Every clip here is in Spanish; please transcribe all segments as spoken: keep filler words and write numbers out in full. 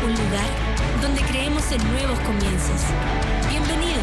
un lugar donde creemos en nuevos comienzos. Bienvenidos.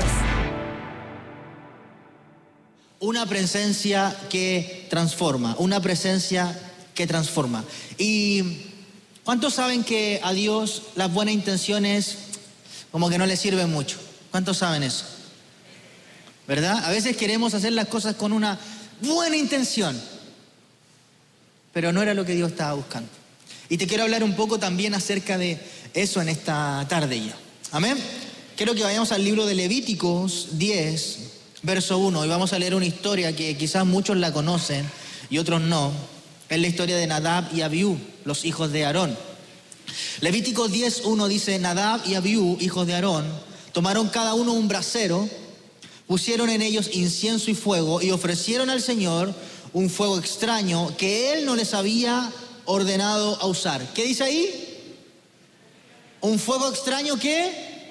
Una presencia que transforma, una presencia que transforma. ¿Y cuántos saben que a Dios las buenas intenciones como que no le sirven mucho? ¿Cuántos saben eso? ¿Verdad? A veces queremos hacer las cosas con una buena intención, pero no era lo que Dios estaba buscando. Y te quiero hablar un poco también acerca de eso en esta tarde ya. Amén. Quiero que vayamos al libro de Levíticos diez, verso uno, y vamos a leer una historia que quizás muchos la conocen y otros no. Es la historia de Nadab y Abiú, los hijos de Aarón. Levíticos diez, uno dice: Nadab y Abiú, hijos de Aarón, tomaron cada uno un brasero, pusieron en ellos incienso y fuego y ofrecieron al Señor un fuego extraño que Él no les había ordenado a usar. ¿Qué dice ahí? Un fuego extraño que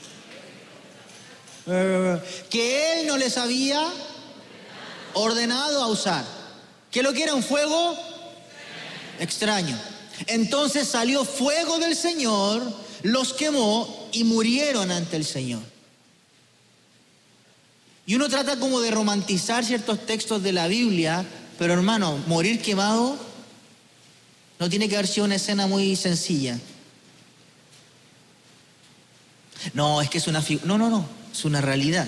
uh, que Él no les había ordenado a usar. ¿Qué lo que era? Un fuego extraño. Entonces salió fuego del Señor, los quemó y murieron ante el Señor. Y uno trata como de romantizar ciertos textos de la Biblia, pero hermano, morir quemado no tiene que haber sido una escena muy sencilla. No, es que es una figura. No, no, no, es una realidad.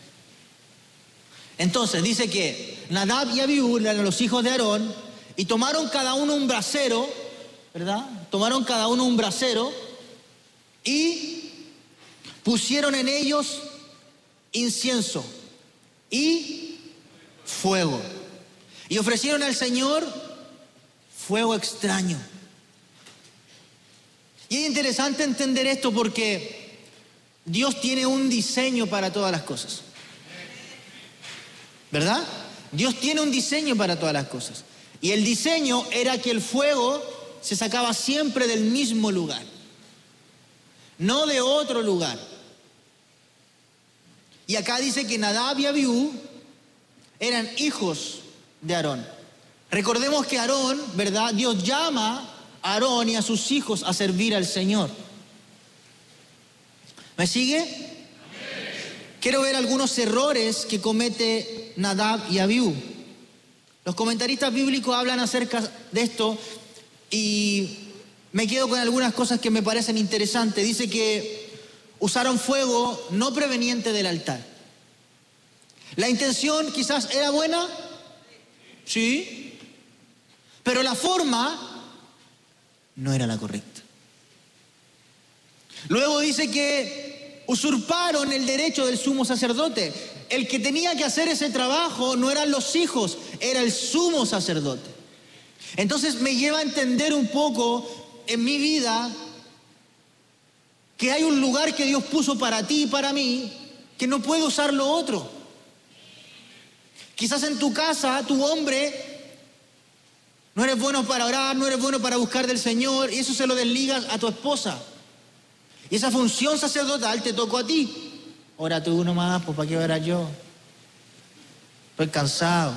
Entonces dice que Nadab y Abiú eran los hijos de Aarón y tomaron cada uno un brasero, ¿verdad? Tomaron cada uno un brasero y pusieron en ellos incienso y fuego. Y ofrecieron al Señor fuego extraño. Y es interesante entender esto porque Dios tiene un diseño para todas las cosas. ¿Verdad? Dios tiene un diseño para todas las cosas. Y el diseño era que el fuego se sacaba siempre del mismo lugar, no de otro lugar. Y acá dice que Nadab y Abiú eran hijos de Aarón. Recordemos que Aarón, ¿verdad? Dios llama a Aarón y a sus hijos a servir al Señor. ¿Me sigue? Amén. Quiero ver algunos errores que comete Nadab y Abiú. Los comentaristas bíblicos hablan acerca de esto y me quedo con algunas cosas que me parecen interesantes. Dice que usaron fuego no proveniente del altar. La intención quizás era buena, sí, pero la forma no era la correcta. Luego dice que usurparon el derecho del sumo sacerdote. El que tenía que hacer ese trabajo no eran los hijos, era el sumo sacerdote. Entonces me lleva a entender un poco en mi vida que hay un lugar que Dios puso para ti y para mí que no puede usar lo otro. Quizás en tu casa, tu hombre, no eres bueno para orar, no eres bueno para buscar del Señor, y eso se lo desligas a tu esposa. Y esa función sacerdotal te tocó a ti. Ora tú nomás, pues ¿para qué orar yo? Estoy cansado.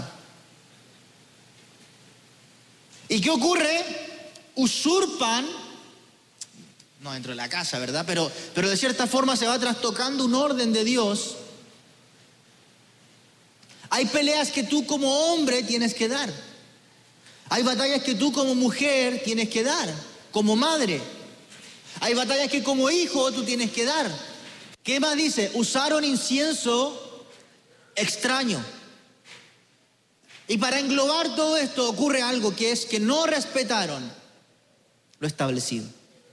¿Y qué ocurre? Usurpan, no dentro de la casa, ¿verdad? Pero, pero de cierta forma se va trastocando un orden de Dios. Hay peleas que tú como hombre tienes que dar. Hay batallas que tú como mujer tienes que dar, como madre. Hay batallas que como hijo tú tienes que dar. ¿Qué más dice? Usaron incienso extraño. Y para englobar todo esto ocurre algo, que es que no respetaron lo establecido.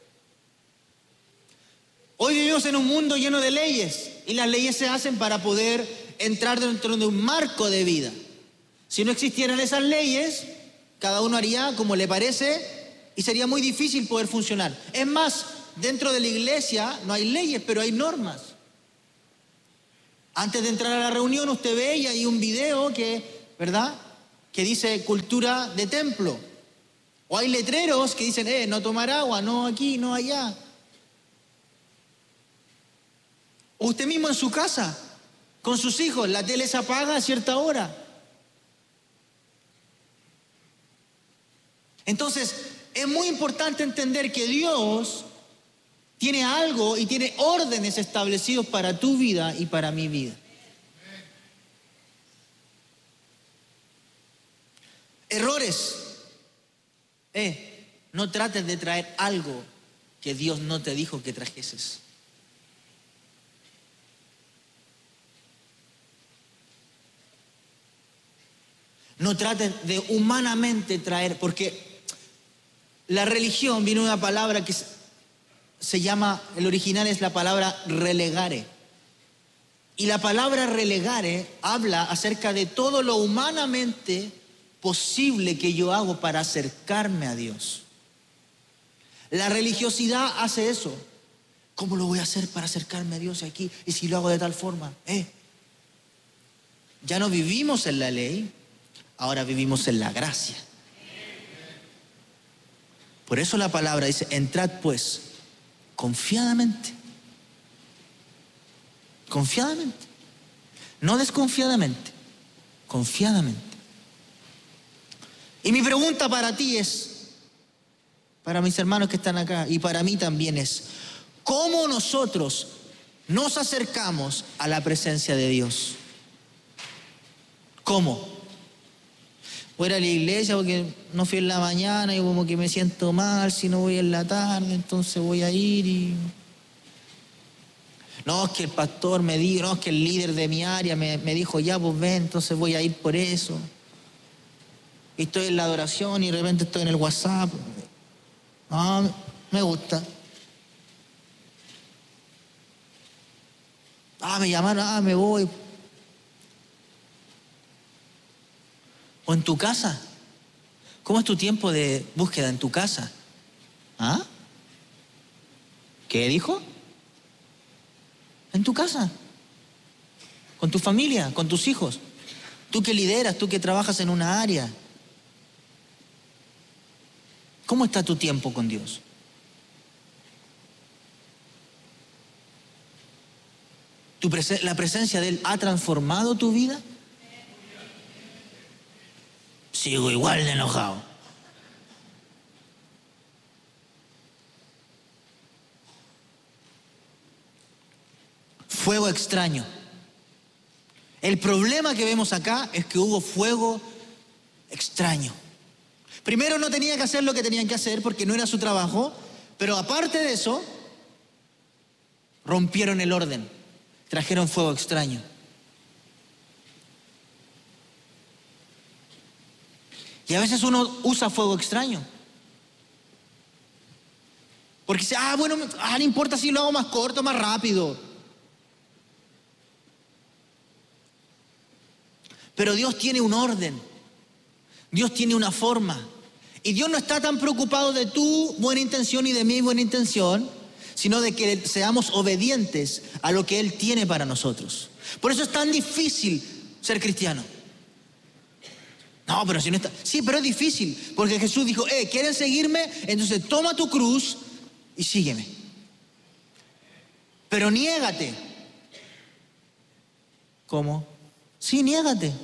Hoy vivimos en un mundo lleno de leyes y las leyes se hacen para poder entrar dentro de un marco de vida. Si no existieran esas leyes, cada uno haría como le parece y sería muy difícil poder funcionar. Es más, dentro de la iglesia no hay leyes, pero hay normas. Antes de entrar a la reunión usted ve y hay un video que, ¿verdad?, que dice cultura de templo. O hay letreros que dicen, eh, no tomar agua, no aquí, no allá. O usted mismo en su casa, con sus hijos, la tele se apaga a cierta hora. Entonces, es muy importante entender que Dios tiene algo y tiene órdenes establecidos para tu vida y para mi vida. Errores. Eh, no trates de traer algo que Dios no te dijo que trajeses. No trates de humanamente traer, porque la religión viene de una palabra que se llama, el original es la palabra relegare. Y la palabra relegare habla acerca de todo lo humanamente posible que yo hago para acercarme a Dios. La religiosidad hace eso. ¿Cómo lo voy a hacer para acercarme a Dios aquí? Y si lo hago de tal forma, eh. Ya no vivimos en la ley, ahora vivimos en la gracia. Por eso la palabra dice, entrad pues confiadamente. Confiadamente. No desconfiadamente, confiadamente. Y mi pregunta para ti es, para mis hermanos que están acá y para mí también es, ¿cómo nosotros nos acercamos a la presencia de Dios? ¿Cómo? Voy a ir a la iglesia porque no fui en la mañana y como que me siento mal, si no voy en la tarde, entonces voy a ir y... No, es que el pastor me dijo, no, es que el líder de mi área me, me dijo, ya pues ven, entonces voy a ir por eso. Y estoy en la adoración y de repente estoy en el WhatsApp. Ah, me gusta. Ah, me llamaron, ah, me voy. O en tu casa. ¿Cómo es tu tiempo de búsqueda en tu casa? ¿Ah? ¿Qué dijo? En tu casa. Con tu familia, con tus hijos. Tú que lideras, tú que trabajas en una área. ¿Cómo está tu tiempo con Dios? ¿Tu presen- ¿La presencia de Él ha transformado tu vida? Sigo igual de enojado. Fuego extraño. El problema que vemos acá es que hubo fuego extraño. Primero no tenía que hacer lo que tenían que hacer porque no era su trabajo, pero aparte de eso, rompieron el orden, trajeron fuego extraño. Y a veces uno usa fuego extraño. Porque dice, ah, bueno, ah, no importa si lo hago más corto, más rápido. Pero Dios tiene un orden. Dios tiene una forma. Y Dios no está tan preocupado de tu buena intención y de mi buena intención, sino de que seamos obedientes a lo que Él tiene para nosotros. Por eso es tan difícil ser cristiano. No, pero si no está... Sí, pero es difícil, porque Jesús dijo, eh, ¿quieren seguirme? Entonces toma tu cruz y sígueme. Pero niégate. ¿Cómo? Sí, niégate.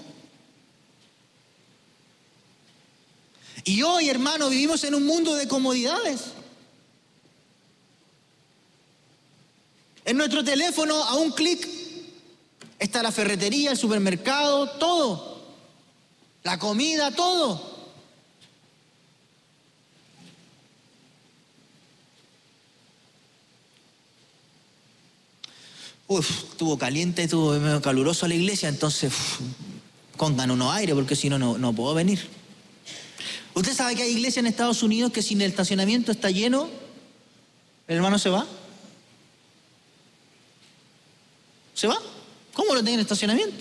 Y hoy, hermano, vivimos en un mundo de comodidades. En nuestro teléfono, a un clic, está la ferretería, el supermercado, todo. La comida, todo. Uf, estuvo caliente, estuvo medio caluroso la iglesia, entonces uf, pongan unos aire porque si no, no puedo venir. ¿Usted sabe que hay iglesias en Estados Unidos que si el estacionamiento está lleno, el hermano se va? ¿Se va? ¿Cómo lo tienen en estacionamiento?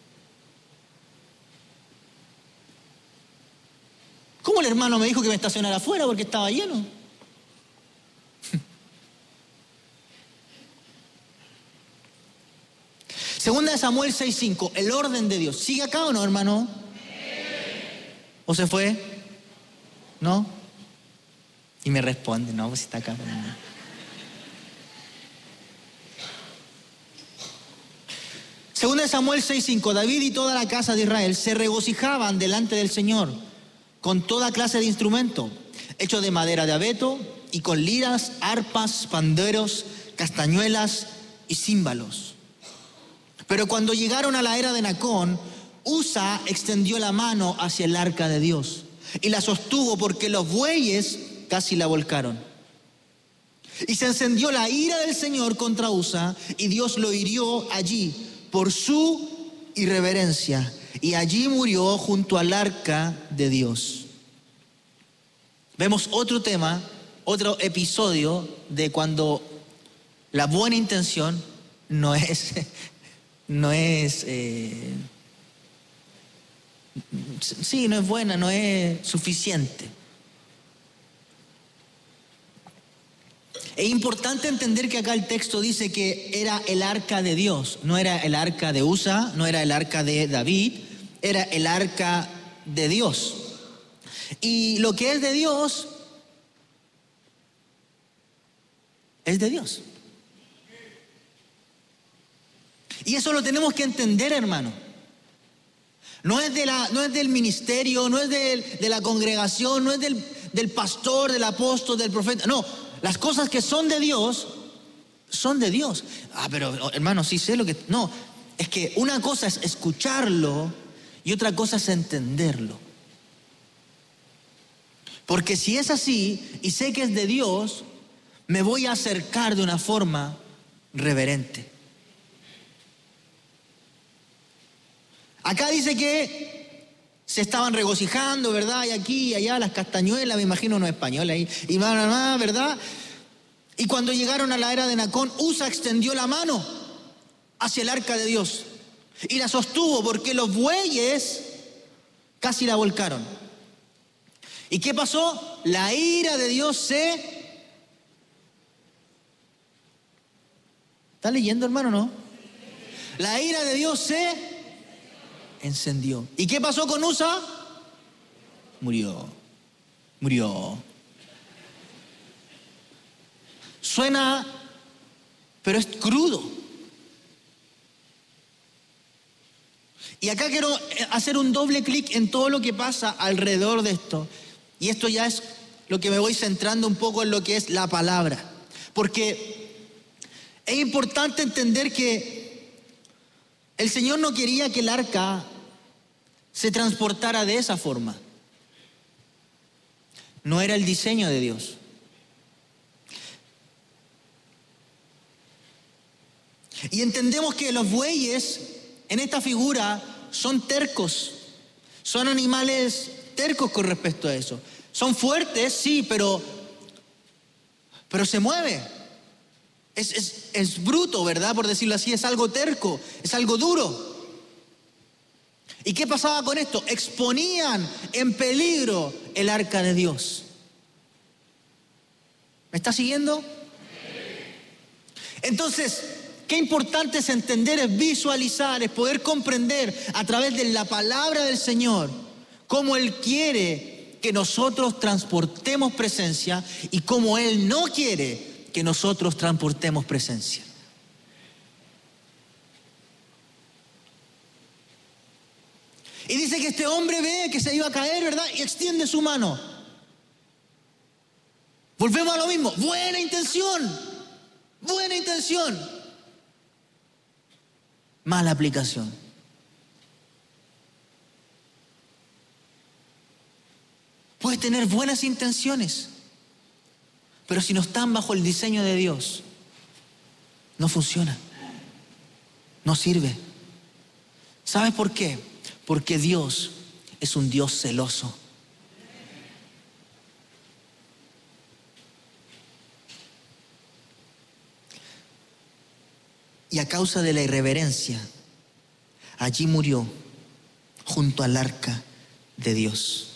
¿Cómo el hermano me dijo que me estacionara afuera porque estaba lleno? Segunda de Samuel seis cinco, el orden de Dios. ¿Sigue acá o no, hermano? ¿O se fue? ¿No? Y me responde, no, pues está acá. Segunda de Samuel seis cinco, David y toda la casa de Israel se regocijaban delante del Señor con toda clase de instrumento, hecho de madera de abeto, y con liras, arpas, panderos, castañuelas y címbalos. Pero cuando llegaron a la era de Nacón, Usa extendió la mano hacia el arca de Dios y la sostuvo porque los bueyes casi la volcaron. Y se encendió la ira del Señor contra Usa y Dios lo hirió allí por su irreverencia y allí murió junto al arca de Dios. Vemos otro tema, otro episodio de cuando la buena intención no es, no es, eh, sí, no es buena, no es suficiente. Es importante entender que acá el texto dice que era el arca de Dios, no era el arca de Usa, no era el arca de David, era el arca de Dios. Y lo que es de Dios, es de Dios. Y eso lo tenemos que entender, hermano. No es, de la, no es del ministerio, no es de, de la congregación, no es del, del pastor, del apóstol, del profeta. No, las cosas que son de Dios, son de Dios. Ah, pero hermano, sí sé lo que... No, es que una cosa es escucharlo y otra cosa es entenderlo. Porque si es así y sé que es de Dios, me voy a acercar de una forma reverente. Acá dice que se estaban regocijando, ¿verdad? Y aquí y allá las castañuelas, me imagino unos españoles ahí, y más, más, ¿verdad? Y cuando llegaron a la era de Nacón, Usa extendió la mano hacia el arca de Dios y la sostuvo porque los bueyes casi la volcaron. ¿Y qué pasó? La ira de Dios se... ¿Está leyendo, hermano, no? La ira de Dios se encendió. ¿Y qué pasó con Usa? Murió. Murió. Suena, pero es crudo. Y acá quiero hacer un doble clic en todo lo que pasa alrededor de esto. Y esto ya es lo que me voy centrando un poco en lo que es la palabra. Porque es importante entender que el Señor no quería que el arca se transportara de esa forma. No era el diseño de Dios. Y entendemos que los bueyes en esta figura son tercos, son animales tercos con respecto a eso. Son fuertes, sí, pero, pero se mueve. Es, es, es bruto, ¿verdad? Por decirlo así, es algo terco, es algo duro. ¿Y qué pasaba con esto? Exponían en peligro el arca de Dios. ¿Me está siguiendo? Entonces, qué importante es entender, es visualizar, es poder comprender a través de la palabra del Señor cómo Él quiere que nosotros transportemos presencia y cómo Él no quiere que nosotros transportemos presencia. Y dice que este hombre ve que se iba a caer, ¿verdad? Y extiende su mano. Volvemos a lo mismo. Buena intención. Buena intención. Mala aplicación. Puedes tener buenas intenciones, pero si no están bajo el diseño de Dios, no funciona. No sirve. ¿Sabes por qué? Porque Dios es un Dios celoso. Y a causa de la irreverencia, allí murió junto al arca de Dios.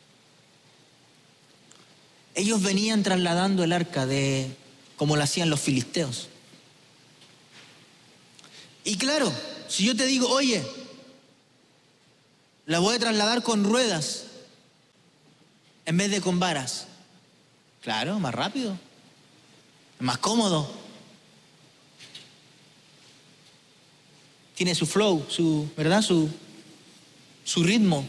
Ellos venían trasladando el arca de como lo hacían los filisteos. Y claro, si yo te digo, oye, la voy a trasladar con ruedas en vez de con varas. Claro, más rápido, más cómodo. Tiene su flow, su, ¿verdad? Su, su ritmo.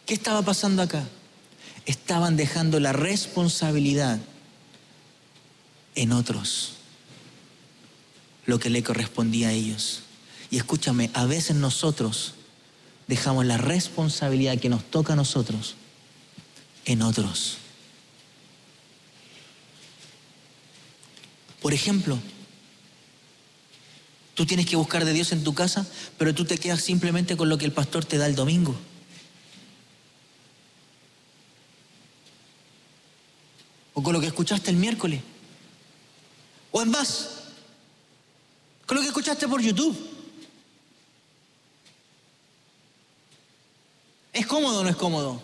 ¿Qué estaba pasando acá? Estaban dejando la responsabilidad en otros, lo que le correspondía a ellos. Y escúchame, a veces nosotros dejamos la responsabilidad que nos toca a nosotros en otros. Por ejemplo, tú tienes que buscar de Dios en tu casa, pero tú te quedas simplemente con lo que el pastor te da el domingo. O con lo que escuchaste el miércoles. O en más, con lo que escuchaste por YouTube. ¿Es cómodo o no es cómodo?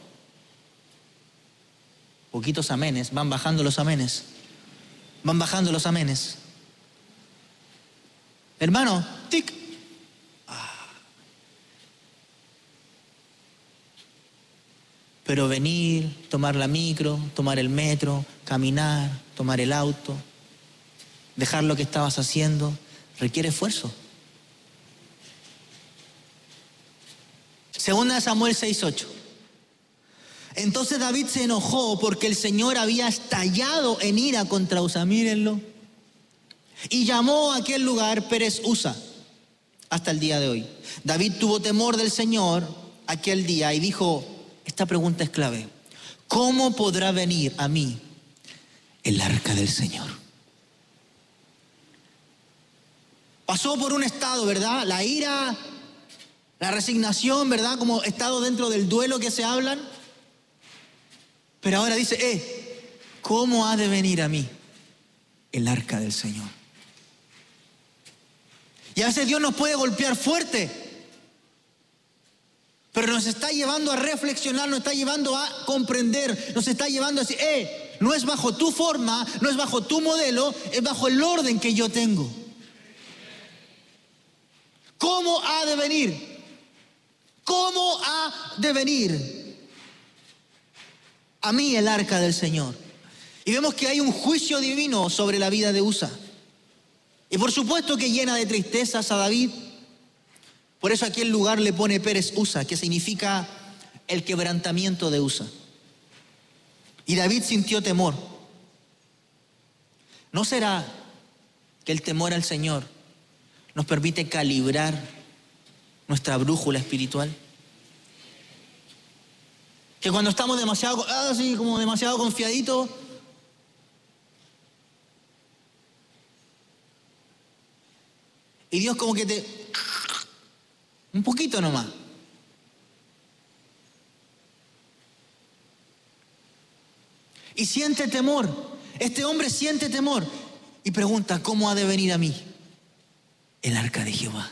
Poquitos amenes, van bajando los amenes. Van bajando los amenes. Hermano, tic. Ah. Pero venir, tomar la micro, tomar el metro, caminar, tomar el auto, dejar lo que estabas haciendo, requiere esfuerzo. Segunda de Samuel seis ocho. Entonces David se enojó porque el Señor había estallado en ira contra Usa. Mírenlo. Y llamó a aquel lugar Pérez Usa hasta el día de hoy. David tuvo temor del Señor aquel día y dijo, esta pregunta es clave: ¿cómo podrá venir a mí el arca del Señor? Pasó por un estado, ¿verdad? La ira, la resignación, ¿verdad? Como estado dentro del duelo que se hablan. Pero ahora dice, eh, ¿cómo ha de venir a mí el arca del Señor? Y a veces Dios nos puede golpear fuerte, pero nos está llevando a reflexionar, nos está llevando a comprender, nos está llevando a decir, eh, no es bajo tu forma, no es bajo tu modelo, es bajo el orden que yo tengo. ¿Cómo ha de venir? ¿Cómo ha de venir a mí el arca del Señor? Y vemos que hay un juicio divino sobre la vida de Usa. Y por supuesto que llena de tristezas a David. Por eso aquí el lugar le pone Pérez Usa, que significa el quebrantamiento de Usa. Y David sintió temor. ¿No será que el temor al Señor nos permite calibrar nuestra brújula espiritual? Que cuando estamos demasiado, así como demasiado confiaditos, y Dios como que te, un poquito nomás. Y siente temor. Este hombre siente temor y pregunta, ¿cómo ha de venir a mí el arca de Jehová?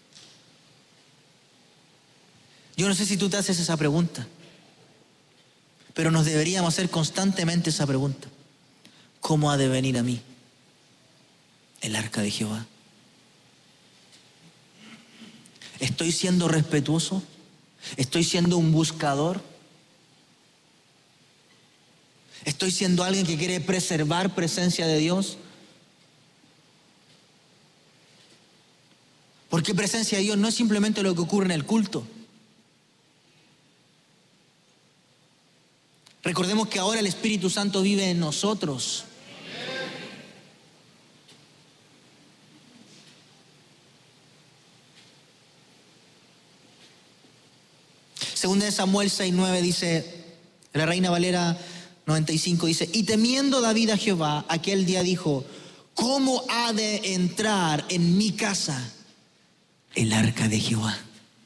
Yo no sé si tú te haces esa pregunta, pero nos deberíamos hacer constantemente esa pregunta. ¿Cómo ha de venir a mí el arca de Jehová? ¿Estoy siendo respetuoso? ¿Estoy siendo un buscador? ¿Estoy siendo alguien que quiere preservar presencia de Dios? Porque presencia de Dios no es simplemente lo que ocurre en el culto. Recordemos que ahora el Espíritu Santo vive en nosotros. Segunda de Samuel seis nueve dice, la Reina Valera noventa y cinco dice, y temiendo David a Jehová, aquel día dijo, ¿cómo ha de entrar en mi casa el arca de Jehová?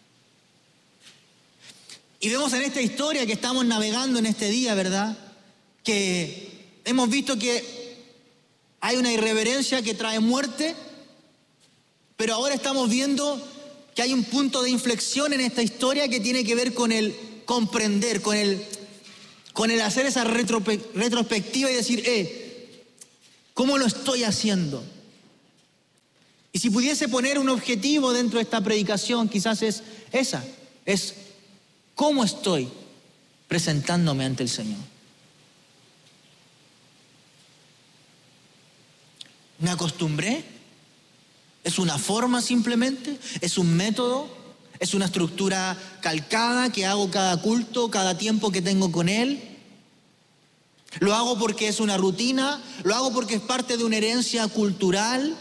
Y vemos en esta historia que estamos navegando en este día, ¿verdad? Que hemos visto que hay una irreverencia que trae muerte, pero ahora estamos viendo que hay un punto de inflexión en esta historia que tiene que ver con el comprender, con el, con el hacer esa retrospectiva y decir, eh, ¿cómo lo estoy haciendo? Y si pudiese poner un objetivo dentro de esta predicación, quizás es esa, es ¿cómo estoy presentándome ante el Señor? ¿Me acostumbré? ¿Es una forma simplemente? ¿Es un método? Es una estructura calcada que hago cada culto, cada tiempo que tengo con Él. Lo hago porque es una rutina, lo hago porque es parte de una herencia cultural.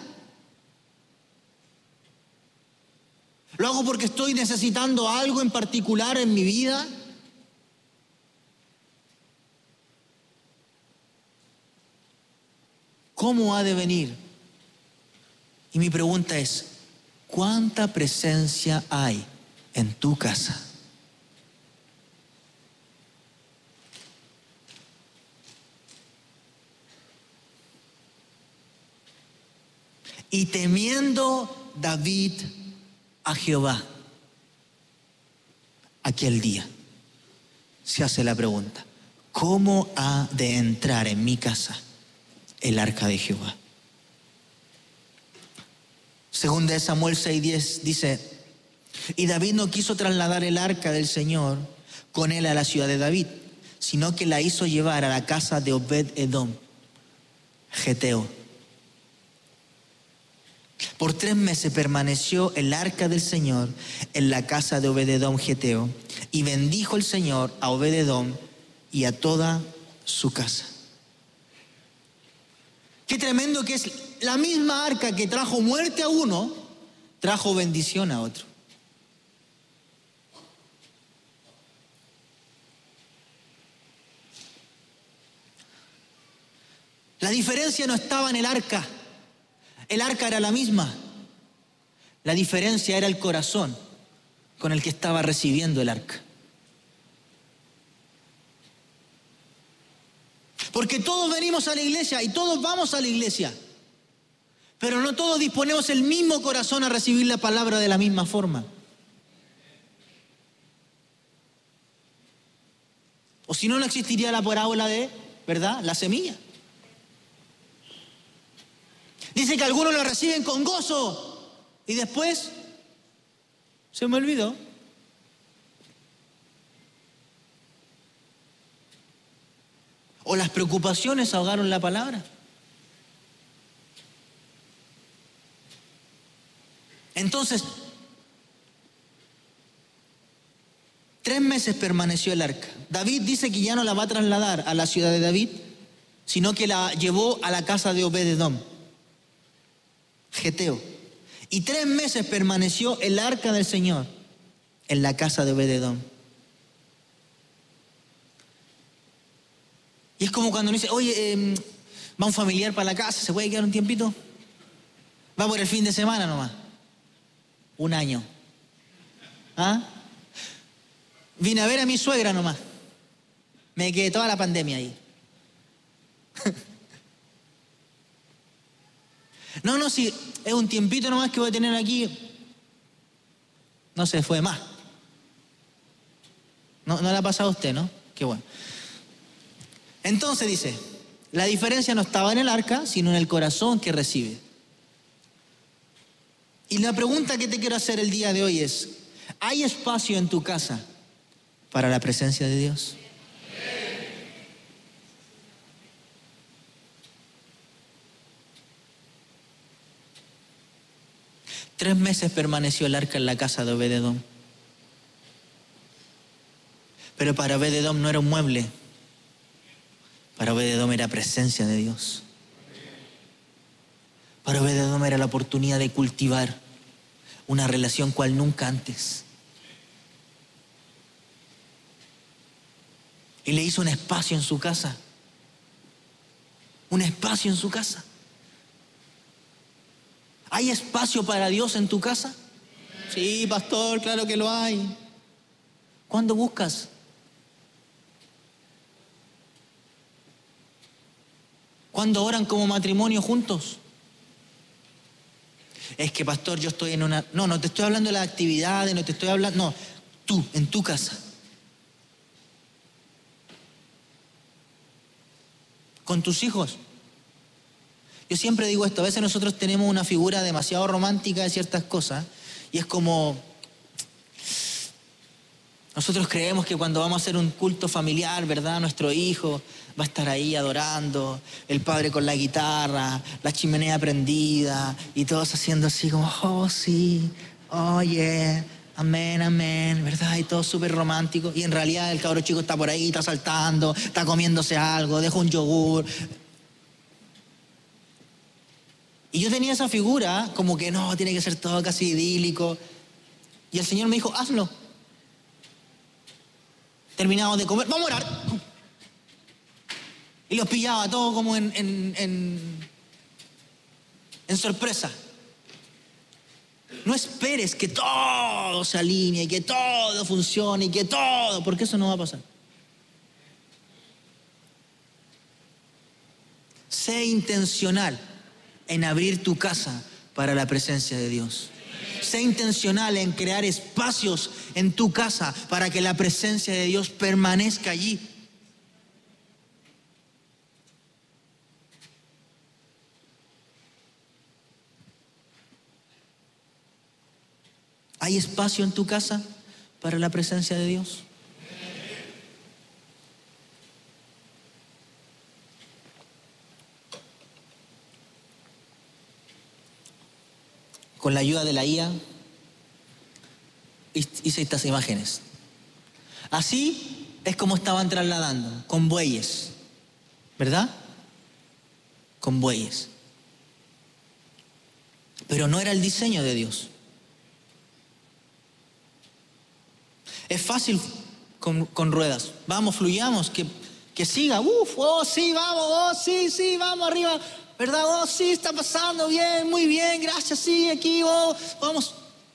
Lo hago porque estoy necesitando algo en particular en mi vida. ¿Cómo ha de venir? Y mi pregunta es, ¿cuánta presencia hay en tu casa? Y temiendo David a Jehová aquel día, se hace la pregunta, ¿cómo ha de entrar en mi casa el arca de Jehová? Según de Samuel seis diez dice, y David no quiso trasladar el arca del Señor con él a la ciudad de David, sino que la hizo llevar a la casa de Obed-Edom, geteo. Por tres meses permaneció el arca del Señor en la casa de Obed-Edom, geteo, y bendijo el Señor a Obed-Edom y a toda su casa. Qué tremendo que es la misma arca que trajo muerte a uno, trajo bendición a otro. La diferencia no estaba en el arca. El arca era la misma. La diferencia era el corazón con el que estaba recibiendo el arca. Porque todos venimos a la iglesia y todos vamos a la iglesia, pero no todos disponemos el mismo corazón a recibir la palabra de la misma forma. O si no, no existiría la parábola de, ¿verdad?, la semilla. Dice que algunos lo reciben con gozo y después se me olvidó. O las preocupaciones ahogaron la palabra. Entonces, tres meses permaneció el arca. David dice que ya no la va a trasladar a la ciudad de David, sino que la llevó a la casa de Obed-Edom, geteo. Y tres meses permaneció el arca del Señor en la casa de Obed-Edom. Y es como cuando uno dice, oye, eh, va un familiar para la casa, ¿se puede quedar un tiempito? Va por el fin de semana nomás. Un año. ¿Ah? Vine a ver a mi suegra nomás. Me quedé toda la pandemia ahí. No, no, si es un tiempito nomás que voy a tener aquí. No se fue más. No, no le ha pasado a usted, ¿no? Qué bueno. Entonces dice, la diferencia no estaba en el arca, sino en el corazón que recibe. Y la pregunta que te quiero hacer el día de hoy es, ¿hay espacio en tu casa para la presencia de Dios? Tres meses permaneció el arca en la casa de Obed-Edom. Pero para Obed-Edom no era un mueble. Para Obed-Edom era presencia de Dios. Para Obed-Edom era la oportunidad de cultivar una relación cual nunca antes. Y le hizo un espacio en su casa. Un espacio en su casa. ¿Hay espacio para Dios en tu casa? Sí, pastor, claro que lo hay. ¿Cuándo buscas? ¿Cuándo oran como matrimonio juntos? Es que, pastor, yo estoy en una... No, no te estoy hablando de las actividades, no te estoy hablando... No, tú, en tu casa. Con tus hijos. Yo siempre digo esto, a veces nosotros tenemos una figura demasiado romántica de ciertas cosas y es como... Nosotros creemos que cuando vamos a hacer un culto familiar, ¿verdad? Nuestro hijo va a estar ahí adorando, el padre con la guitarra, la chimenea prendida y todos haciendo así como, oh sí, oh yeah, amén, amén, ¿verdad? Y todo súper romántico. Y en realidad el cabro chico está por ahí, está saltando, está comiéndose algo, deja un yogur. Y yo tenía esa figura como que no, tiene que ser todo casi idílico. Y el Señor me dijo, hazlo. Terminamos de comer, vamos a orar. Y los pillaba todo como en, en, en, en sorpresa. No esperes que todo se alinee, que todo funcione, y que todo, porque eso no va a pasar. Sé intencional en abrir tu casa para la presencia de Dios. Sé intencional en crear espacios en tu casa para que la presencia de Dios permanezca allí. ¿Hay espacio en tu casa para la presencia de Dios? Con la ayuda de la I A hice estas imágenes. Así es como estaban trasladando, con bueyes, ¿verdad? Con bueyes. Pero no era el diseño de Dios. Es fácil con, con ruedas. Vamos, fluyamos, que, que siga. Uf, oh sí, vamos, oh sí, sí, vamos arriba. ¿Verdad? Oh sí, está pasando bien, muy bien, gracias, sí, aquí, oh, vamos.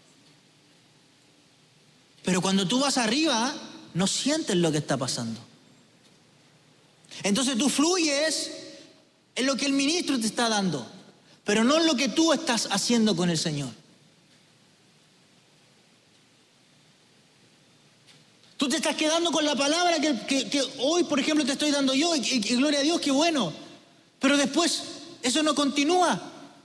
Pero cuando tú vas arriba, no sientes lo que está pasando. Entonces tú fluyes en lo que el ministro te está dando, pero no en lo que tú estás haciendo con el Señor. Tú te estás quedando con la palabra que, que, que hoy, por ejemplo, te estoy dando yo, y, y, y gloria a Dios, qué bueno. Pero después, eso no continúa.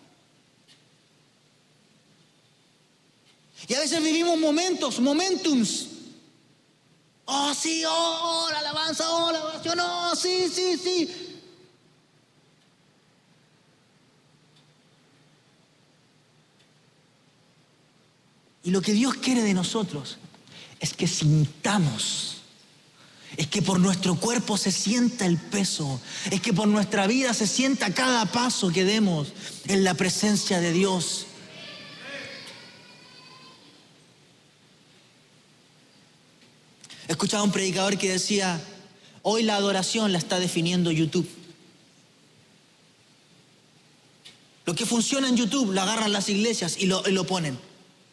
Y a veces vivimos momentos, momentums. Oh, sí, oh, oh la alabanza, oh, la oración, oh, sí, sí, sí. Y lo que Dios quiere de nosotros es que sintamos, es que por nuestro cuerpo se sienta el peso, es que por nuestra vida se sienta cada paso que demos en la presencia de Dios. Escuchaba a un predicador que decía, hoy la adoración la está definiendo YouTube. Lo que funciona en YouTube lo agarran las iglesias y lo, y lo ponen.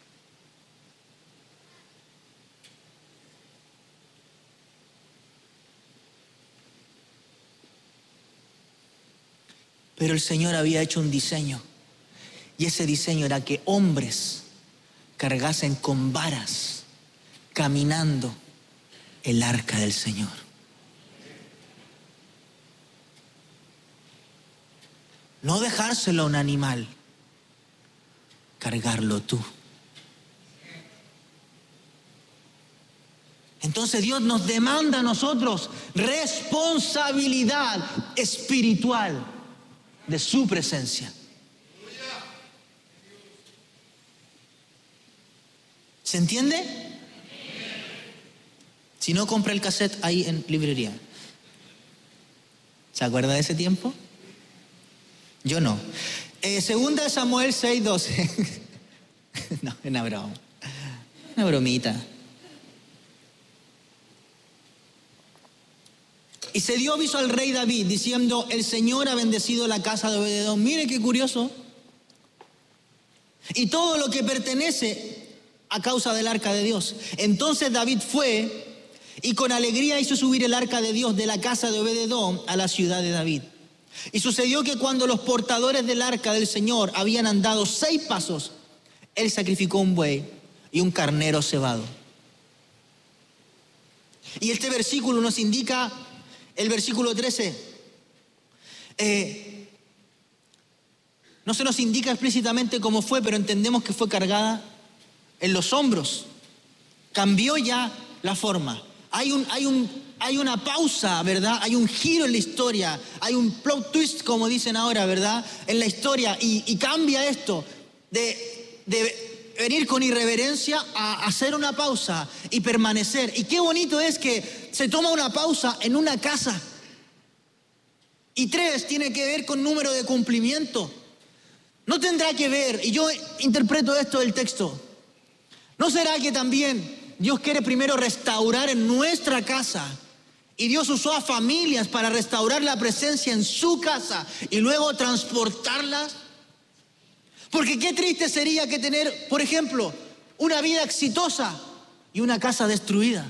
Pero el Señor había hecho un diseño, y ese diseño era que hombres cargasen con varas, caminando el arca del Señor. No dejárselo a un animal, cargarlo tú. Entonces Dios nos demanda a nosotros responsabilidad espiritual de su presencia. ¿Se entiende? Si no, compra el cassette ahí en librería. ¿Se acuerda de ese tiempo? Yo no. Eh, segunda de Samuel seis doce. No, es una broma. Una bromita. Y se dio aviso al rey David diciendo, el Señor ha bendecido la casa de Obed-edom. Mire qué curioso. Y todo lo que pertenece a causa del arca de Dios. Entonces David fue y con alegría hizo subir el arca de Dios de la casa de Obed-edom a la ciudad de David. Y sucedió que cuando los portadores del arca del Señor habían andado seis pasos, él sacrificó un buey y un carnero cebado. Y este versículo nos indica, el versículo trece, eh, no se nos indica explícitamente cómo fue, pero entendemos que fue cargada en los hombros. Cambió ya la forma. Hay, un, hay, un, hay una pausa, ¿verdad? Hay un giro en la historia. Hay un plot twist, como dicen ahora, ¿verdad? En la historia. Y, y cambia esto de, de venir con irreverencia a hacer una pausa y permanecer. Y qué bonito es que se toma una pausa en una casa. Y tres, tiene que ver con número de cumplimiento. No tendrá que ver, y yo interpreto esto del texto, ¿no será que también Dios quiere primero restaurar en nuestra casa? Y Dios usó a familias para restaurar la presencia en su casa y luego transportarlas. Porque qué triste sería que tener, por ejemplo, una vida exitosa y una casa destruida.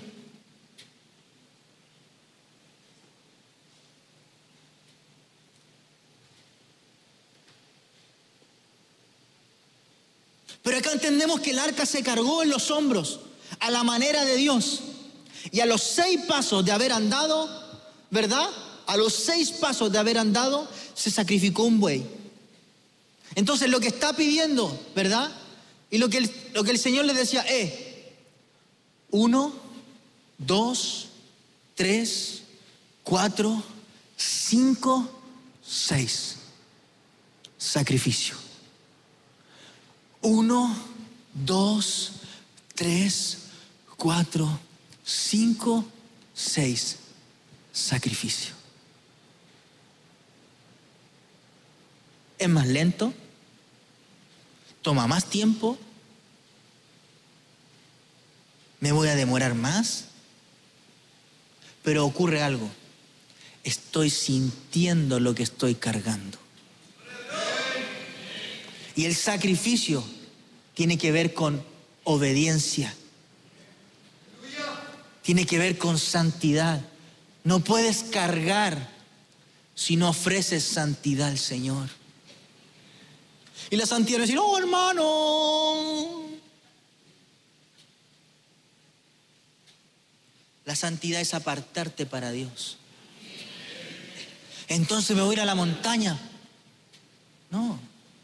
Pero acá entendemos que el arca se cargó en los hombros a la manera de Dios. Y a los seis pasos de haber andado, ¿verdad? A los seis pasos de haber andado, se sacrificó un buey. Entonces lo que está pidiendo, ¿verdad? Y lo que el, lo que el Señor le decía, eh, uno, dos, tres, cuatro, cinco, seis. Sacrificio. Uno, dos, tres, cuatro, cinco, seis. Sacrificio. ¿Es más lento? ¿Toma más tiempo? ¿Me voy a demorar más? Pero ocurre algo. Estoy sintiendo lo que estoy cargando. Y el sacrificio tiene que ver con obediencia. Tiene que ver con santidad. No puedes cargar si no ofreces santidad al Señor. Y la santidad es decir, oh hermano. La santidad es apartarte para Dios. Entonces me voy a ir a la montaña. No.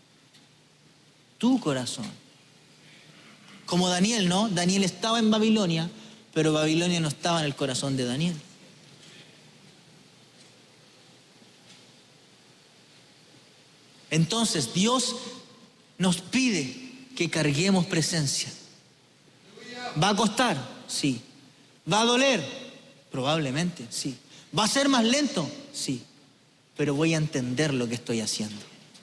Tu corazón. Como Daniel, ¿no? Daniel estaba en Babilonia, pero Babilonia no estaba en el corazón de Daniel. Entonces Dios nos pide que carguemos presencia. ¿Va a costar? Sí. ¿Va a doler? Probablemente, sí. ¿Va a ser más lento? Sí. Pero voy a entender lo que estoy haciendo.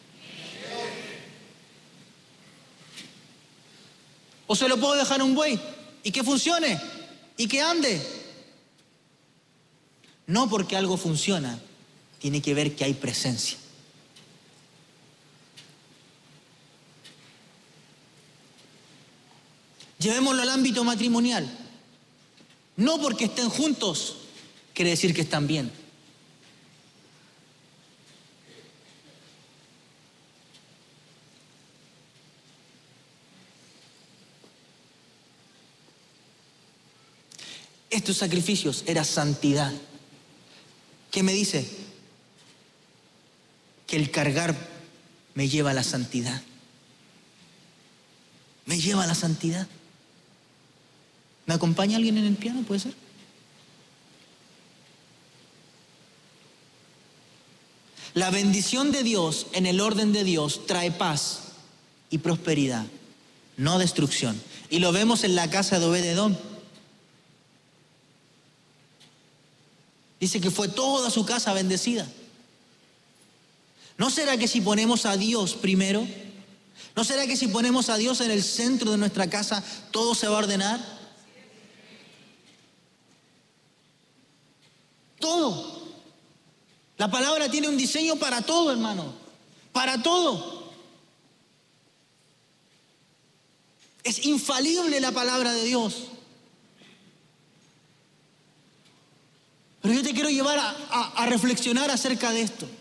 O se lo puedo dejar a un buey y que funcione y que ande. No porque algo funciona, tiene que ver que hay presencia. Llevémoslo al ámbito matrimonial. No porque estén juntos, quiere decir que están bien. Estos sacrificios era santidad. ¿Qué me dice? Que el cargar me lleva a la santidad. Me lleva a la santidad. ¿Me acompaña alguien en el piano? ¿Puede ser? La bendición de Dios en el orden de Dios trae paz y prosperidad, no destrucción. Y lo vemos en la casa de Obed-Edom. Dice que fue toda su casa bendecida. ¿No será que si ponemos a Dios primero? ¿No será que si ponemos a Dios en el centro de nuestra casa, todo se va a ordenar? Todo. La palabra tiene un diseño para todo, hermano. Para todo. Es infalible la palabra de Dios. Pero yo te quiero llevar a, a, a reflexionar acerca de esto.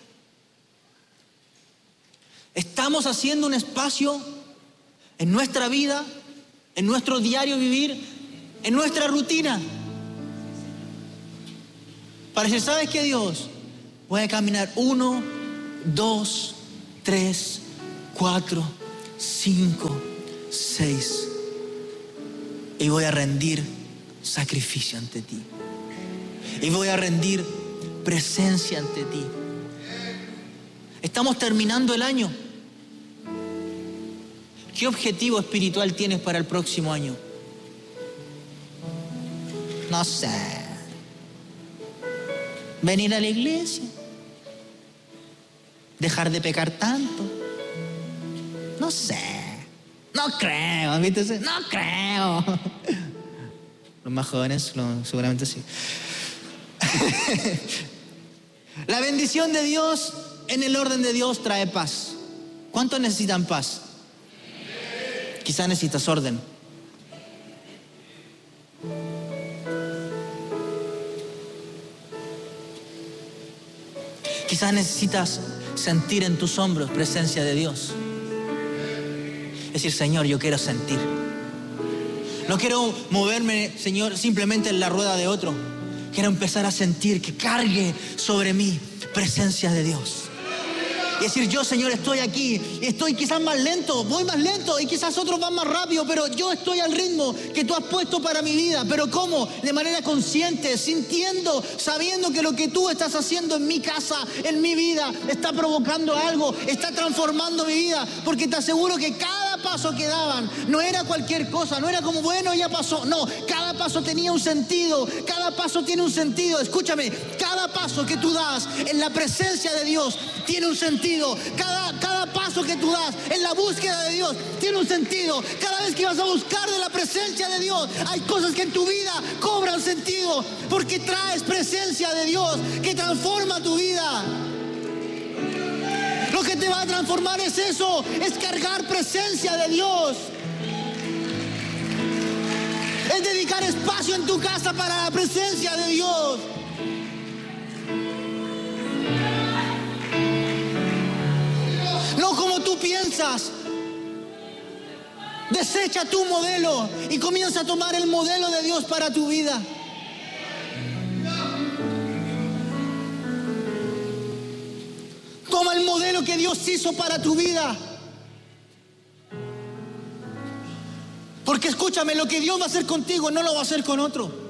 Estamos haciendo un espacio en nuestra vida, en nuestro diario vivir, en nuestra rutina. Para decir, ¿sabes qué, Dios? Voy a caminar uno, dos, tres, cuatro, cinco, seis. Y voy a rendir sacrificio ante ti. Y voy a rendir presencia ante ti. Estamos terminando el año. ¿Qué objetivo espiritual tienes para el próximo año? No sé. Venir a la iglesia. Dejar de pecar tanto. No sé. No creo. ¿Viste? No creo. Los más jóvenes lo, seguramente sí. La bendición de Dios en el orden de Dios trae paz. ¿Cuántos necesitan paz? Quizás necesitas orden. Quizás necesitas sentir en tus hombros presencia de Dios. Es decir, Señor, yo quiero sentir. No quiero moverme, Señor, simplemente en la rueda de otro. Quiero empezar a sentir que cargue sobre mí presencia de Dios. Y decir, yo, Señor, estoy aquí, estoy quizás más lento, voy más lento y quizás otros van más rápido, pero yo estoy al ritmo que tú has puesto para mi vida. ¿Pero cómo? De manera consciente, sintiendo, sabiendo que lo que tú estás haciendo en mi casa, en mi vida, está provocando algo, está transformando mi vida. Porque te aseguro que cada paso que daban no era cualquier cosa, no era como, bueno, ya pasó. No, cada paso tenía un sentido, cada paso tiene un sentido. Escúchame, cada paso que tú das en la presencia de Dios tiene un sentido. Cada, cada paso que tú das en la búsqueda de Dios tiene un sentido. Cada vez que vas a buscar de la presencia de Dios, hay cosas que en tu vida cobran sentido, porque traes presencia de Dios que transforma tu vida. Lo que te va a transformar es eso, es cargar presencia de Dios. Es dedicar espacio en tu casa para la presencia de Dios. No como tú piensas. Desecha tu modelo y comienza a tomar el modelo de Dios para tu vida. Toma el modelo que Dios hizo para tu vida. Porque escúchame, lo que Dios va a hacer contigo no lo va a hacer con otro.